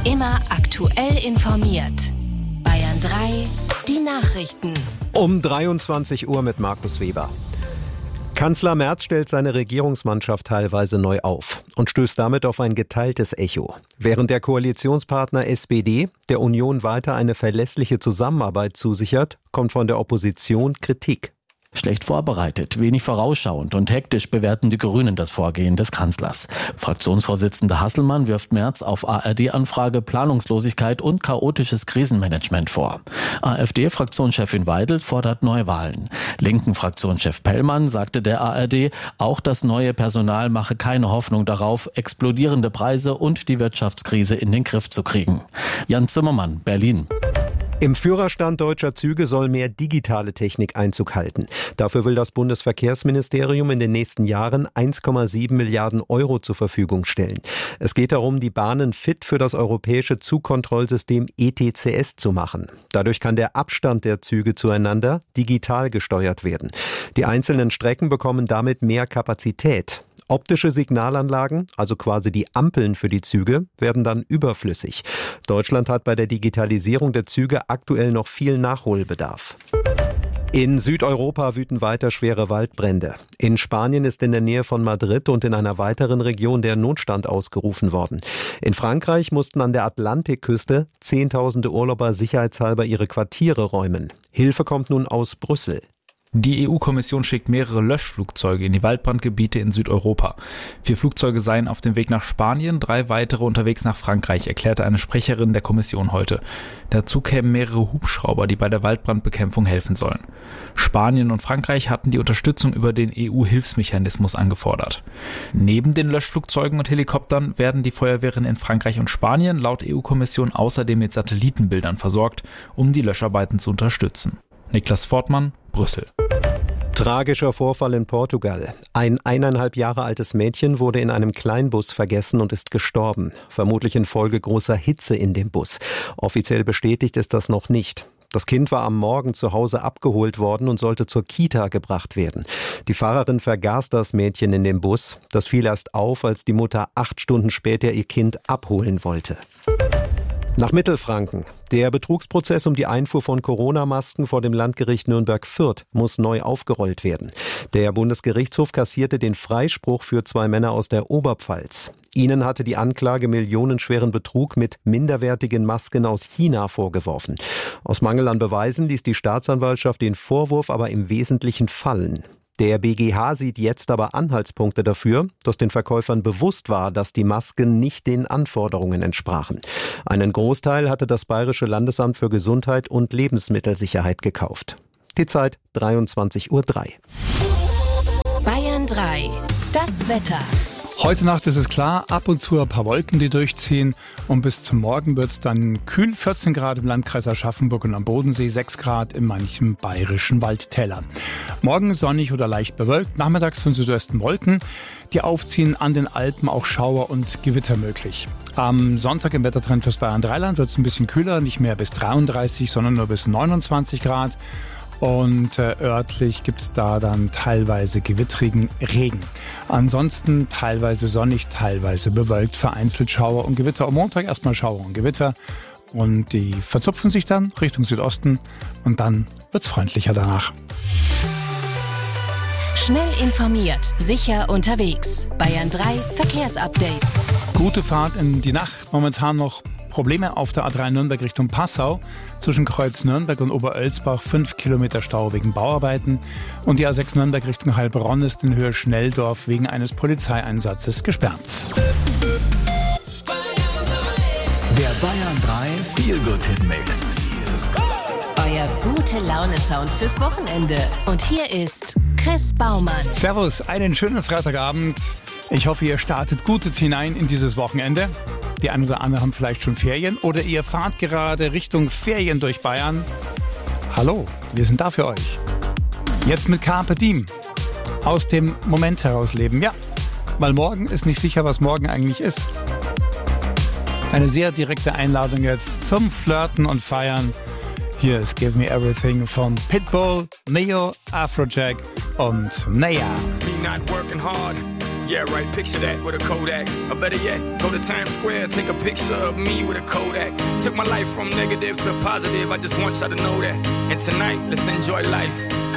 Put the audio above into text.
Immer aktuell informiert. Bayern 3, die Nachrichten. Um 23 Uhr mit Markus Weber. Kanzler Merz stellt seine Regierungsmannschaft teilweise neu auf und stößt damit auf ein geteiltes Echo. Während der Koalitionspartner SPD der Union weiter eine verlässliche Zusammenarbeit zusichert, kommt von der Opposition Kritik. Schlecht vorbereitet, wenig vorausschauend und hektisch bewerten die Grünen das Vorgehen des Kanzlers. Fraktionsvorsitzender Hasselmann wirft Merz auf ARD-Anfrage Planungslosigkeit und chaotisches Krisenmanagement vor. AfD-Fraktionschefin Weidel fordert Neuwahlen. Linken Fraktionschef Pellmann sagte der ARD, auch das neue Personal mache keine Hoffnung darauf, explodierende Preise und die Wirtschaftskrise in den Griff zu kriegen. Jan Zimmermann, Berlin. Im Führerstand deutscher Züge soll mehr digitale Technik Einzug halten. Dafür will das Bundesverkehrsministerium in den nächsten Jahren 1,7 Milliarden Euro zur Verfügung stellen. Es geht darum, die Bahnen fit für das europäische Zugkontrollsystem ETCS zu machen. Dadurch kann der Abstand der Züge zueinander digital gesteuert werden. Die einzelnen Strecken bekommen damit mehr Kapazität. Optische Signalanlagen, also quasi die Ampeln für die Züge, werden dann überflüssig. Deutschland hat bei der Digitalisierung der Züge aktuell noch viel Nachholbedarf. In Südeuropa wüten weiter schwere Waldbrände. In Spanien ist in der Nähe von Madrid und in einer weiteren Region der Notstand ausgerufen worden. In Frankreich mussten an der Atlantikküste Zehntausende Urlauber sicherheitshalber ihre Quartiere räumen. Hilfe kommt nun aus Brüssel. Die EU-Kommission schickt mehrere Löschflugzeuge in die Waldbrandgebiete in Südeuropa. 4 Flugzeuge seien auf dem Weg nach Spanien, 3 weitere unterwegs nach Frankreich, erklärte eine Sprecherin der Kommission heute. Dazu kämen mehrere Hubschrauber, die bei der Waldbrandbekämpfung helfen sollen. Spanien und Frankreich hatten die Unterstützung über den EU-Hilfsmechanismus angefordert. Neben den Löschflugzeugen und Helikoptern werden die Feuerwehren in Frankreich und Spanien laut EU-Kommission außerdem mit Satellitenbildern versorgt, um die Löscharbeiten zu unterstützen. Niklas Fortmann, Brüssel. Tragischer Vorfall in Portugal. Ein 1,5 Jahre altes Mädchen wurde in einem Kleinbus vergessen und ist gestorben. Vermutlich infolge großer Hitze in dem Bus. Offiziell bestätigt ist das noch nicht. Das Kind war am Morgen zu Hause abgeholt worden und sollte zur Kita gebracht werden. Die Fahrerin vergaß das Mädchen in dem Bus. Das fiel erst auf, als die Mutter 8 Stunden später ihr Kind abholen wollte. Nach Mittelfranken. Der Betrugsprozess um die Einfuhr von Corona-Masken vor dem Landgericht Nürnberg-Fürth muss neu aufgerollt werden. Der Bundesgerichtshof kassierte den Freispruch für 2 Männer aus der Oberpfalz. Ihnen hatte die Anklage millionenschweren Betrug mit minderwertigen Masken aus China vorgeworfen. Aus Mangel an Beweisen ließ die Staatsanwaltschaft den Vorwurf aber im Wesentlichen fallen. Der BGH sieht jetzt aber Anhaltspunkte dafür, dass den Verkäufern bewusst war, dass die Masken nicht den Anforderungen entsprachen. Einen Großteil hatte das Bayerische Landesamt für Gesundheit und Lebensmittelsicherheit gekauft. Die Zeit 23:03 Uhr. Bayern 3, das Wetter. Heute Nacht ist es klar, ab und zu ein paar Wolken, die durchziehen. Und bis zum Morgen wird es dann kühl, 14 Grad im Landkreis Aschaffenburg und am Bodensee, 6 Grad in manchen bayerischen Waldtälern. Morgen sonnig oder leicht bewölkt, nachmittags von Südwesten Wolken, die aufziehen, an den Alpen auch Schauer und Gewitter möglich. Am Sonntag im Wettertrend fürs Bayern 3-Land wird es ein bisschen kühler, nicht mehr bis 33, sondern nur bis 29 Grad. Und örtlich gibt es da dann teilweise gewittrigen Regen. Ansonsten teilweise sonnig, teilweise bewölkt, vereinzelt Schauer und Gewitter. Am Montag erstmal Schauer und Gewitter und die verzupfen sich dann Richtung Südosten und dann wird es freundlicher danach. Schnell informiert, sicher unterwegs. Bayern 3 Verkehrsupdate. Gute Fahrt in die Nacht, momentan noch Probleme auf der A3 Nürnberg Richtung Passau. Zwischen Kreuz Nürnberg und Oberölsbach 5 Kilometer Stau wegen Bauarbeiten. Und die A6 Nürnberg Richtung Heilbronn ist in Höhe Schnelldorf wegen eines Polizeieinsatzes gesperrt. Der Bayern 3 Feel-Good-Hit-Mix. Euer Gute-Laune-Sound fürs Wochenende. Und hier ist Chris Baumann. Servus, einen schönen Freitagabend. Ich hoffe, ihr startet gut hinein in dieses Wochenende. Die einen oder anderen haben vielleicht schon Ferien oder ihr fahrt gerade Richtung Ferien durch Bayern. Hallo, wir sind da für euch. Jetzt mit Carpe Diem. Aus dem Moment heraus leben. Ja, weil morgen ist nicht sicher, was morgen eigentlich ist. Eine sehr direkte Einladung jetzt zum Flirten und Feiern. Hier ist Give Me Everything von Pitbull, Neo, Afrojack und Naya. Me not working hard, Yeah, right, picture that with a Kodak. Or better yet, go to Times Square, take a picture of me with a Kodak. Took my life from negative to positive, I just want y'all to know that. And tonight, let's enjoy life.